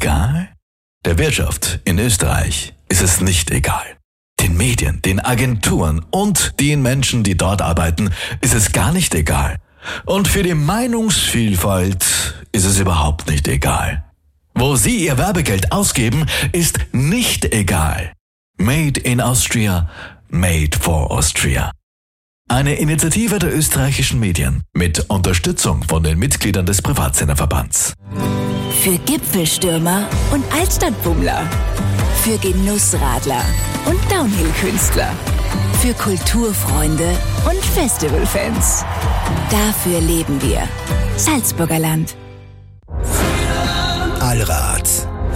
egal? Der Wirtschaft in Österreich ist es nicht egal. Den Medien, den Agenturen und den Menschen, die dort arbeiten, ist es gar nicht egal. Und für die Meinungsvielfalt ist es überhaupt nicht egal. Wo Sie Ihr Werbegeld ausgeben, ist nicht egal. Made in Austria, made for Austria. Eine Initiative der österreichischen Medien mit Unterstützung von den Mitgliedern des Privatsenderverbands. Für Gipfelstürmer und Altstadtbummler. Für Genussradler und Downhill-Künstler. Für Kulturfreunde und Festivalfans. Dafür leben wir. Salzburger Land. Allrad.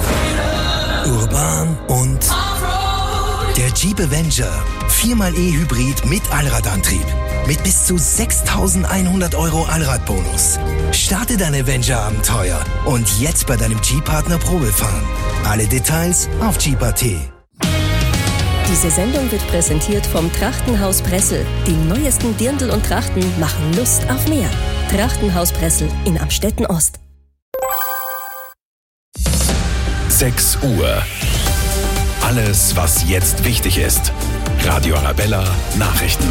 Urban und der Jeep Avenger. 4xe Hybrid mit Allradantrieb. Mit bis zu 6.100 € Allradbonus. Starte dein Avenger-Abenteuer und jetzt bei deinem Jeep-Partner Probefahren. Alle Details auf Jeep.at. Diese Sendung wird präsentiert vom Trachtenhaus Pressel. Die neuesten Dirndl und Trachten machen Lust auf mehr. Trachtenhaus Pressel in Amstetten Ost. 6 Uhr. Alles, was jetzt wichtig ist. Radio Arabella Nachrichten.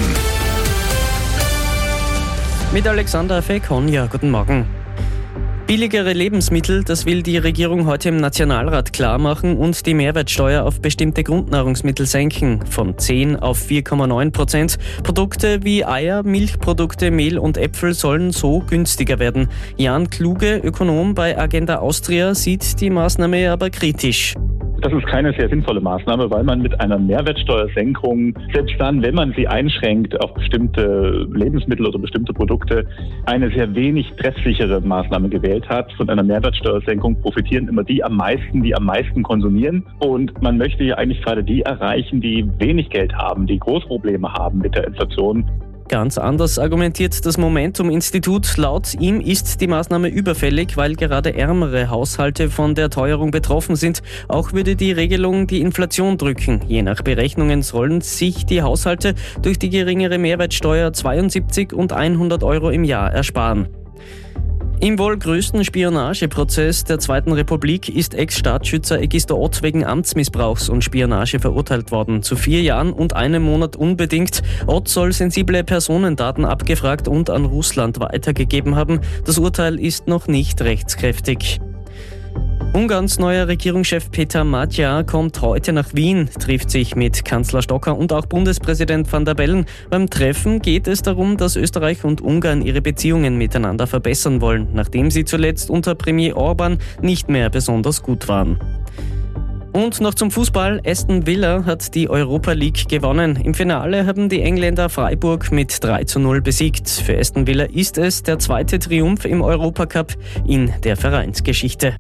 Mit Alexander Fekhonia, guten Morgen. Billigere Lebensmittel, das will die Regierung heute im Nationalrat klarmachen und die Mehrwertsteuer auf bestimmte Grundnahrungsmittel senken, von 10 auf 4,9%. Produkte wie Eier, Milchprodukte, Mehl und Äpfel sollen so günstiger werden. Jan Kluge, Ökonom bei Agenda Austria, sieht die Maßnahme aber kritisch. Das ist keine sehr sinnvolle Maßnahme, weil man mit einer Mehrwertsteuersenkung, selbst dann, wenn man sie einschränkt auf bestimmte Lebensmittel oder bestimmte Produkte, eine sehr wenig treffsichere Maßnahme gewählt hat. Von einer Mehrwertsteuersenkung profitieren immer die am meisten konsumieren. Und man möchte ja eigentlich gerade die erreichen, die wenig Geld haben, die Großprobleme haben mit der Inflation. Ganz anders argumentiert das Momentum-Institut. Laut ihm ist die Maßnahme überfällig, weil gerade ärmere Haushalte von der Teuerung betroffen sind. Auch würde die Regelung die Inflation drücken. Je nach Berechnungen sollen sich die Haushalte durch die geringere Mehrwertsteuer 72 und 100 € im Jahr ersparen. Im wohl größten Spionageprozess der Zweiten Republik ist Ex-Staatsschützer Egisto Ott wegen Amtsmissbrauchs und Spionage verurteilt worden. Zu 4 Jahren und 1 Monat unbedingt. Ott soll sensible Personendaten abgefragt und an Russland weitergegeben haben. Das Urteil ist noch nicht rechtskräftig. Ungarns neuer Regierungschef Peter Magyar kommt heute nach Wien, trifft sich mit Kanzler Stocker und auch Bundespräsident Van der Bellen. Beim Treffen geht es darum, dass Österreich und Ungarn ihre Beziehungen miteinander verbessern wollen, nachdem sie zuletzt unter Premier Orban nicht mehr besonders gut waren. Und noch zum Fußball. Aston Villa hat die Europa League gewonnen. Im Finale haben die Engländer Freiburg mit 3:0 besiegt. Für Aston Villa ist es der 2. Triumph im Europacup in der Vereinsgeschichte.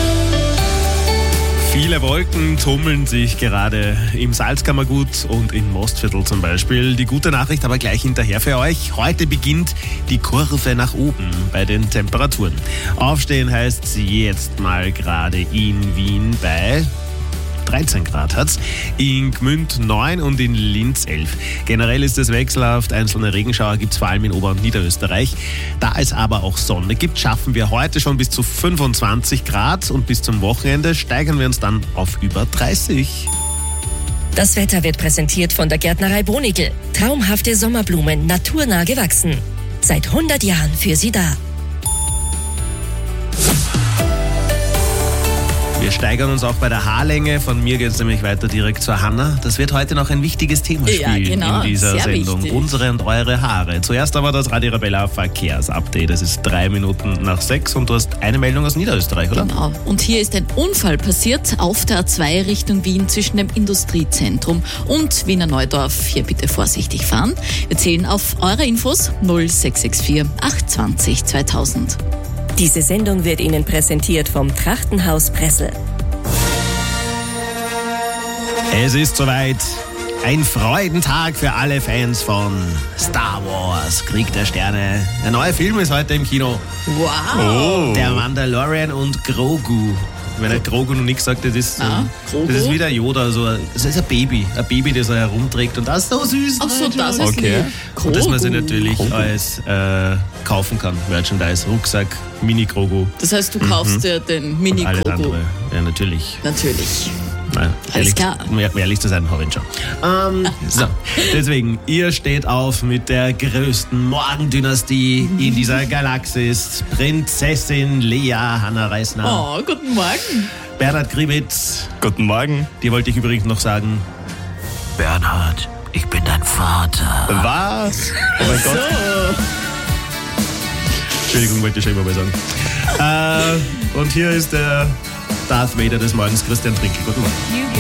Viele Wolken tummeln sich gerade im Salzkammergut und in Mostviertel zum Beispiel. Die gute Nachricht aber gleich hinterher für euch. Heute beginnt die Kurve nach oben bei den Temperaturen. Aufstehen heißt jetzt mal gerade in Wien bei 13 Grad hat's, in Gmünd 9 und in Linz 11. Generell ist es wechselhaft, einzelne Regenschauer gibt's vor allem in Ober- und Niederösterreich. Da es aber auch Sonne gibt, schaffen wir heute schon bis zu 25 Grad und bis zum Wochenende steigern wir uns dann auf über 30. Das Wetter wird präsentiert von der Gärtnerei Bonigl. Traumhafte Sommerblumen, naturnah gewachsen. Seit 100 Jahren für Sie da. Wir steigern uns auch bei der Haarlänge. Von mir geht es nämlich weiter direkt zur Hanna. Das wird heute noch ein wichtiges Thema spielen in dieser sehr Sendung. Wichtig. Unsere und eure Haare. Zuerst aber das Radio Arabella Verkehrsupdate. Es ist 3 Minuten nach 6 und du hast eine Meldung aus Niederösterreich, oder? Genau. Und hier ist ein Unfall passiert auf der A2 Richtung Wien zwischen dem Industriezentrum und Wiener Neudorf. Hier bitte vorsichtig fahren. Wir zählen auf eure Infos 0664 820 2000. Diese Sendung wird Ihnen präsentiert vom Trachtenhaus Pressel. Es ist soweit. Ein Freudentag für alle Fans von Star Wars, Krieg der Sterne. Der neue Film ist heute im Kino. Wow! Der Mandalorian und Grogu. Wenn er Grogu noch nichts sagt, das ist Grogu? das ist wie der Yoda, das ist ein Baby, das er herumträgt und das ist so süß. Ach so, das ist Okay. lieb. Und dass man sie Grogu. natürlich als kaufen kann, Merchandise, Rucksack, Mini-Grogu Das heißt, du kaufst dir den und alles Mini-Grogu. andere. Ja, natürlich. Natürlich. Nein, Alles klar. Um ehrlich zu sein, habe ich ihn schon. So, deswegen, ihr steht auf mit der größten Morgendynastie in dieser Galaxis. Prinzessin Lea Hanna-Reisner. Oh, guten Morgen. Bernhard Gribitz, Guten Morgen. dir wollte ich übrigens noch sagen, Bernhard, ich bin dein Vater. Was? Oh mein Gott. Entschuldigung, wollte ich schon immer mal sagen. Und hier ist der Darth Vader des Morgens, Christian Trinkel. Guten Morgen.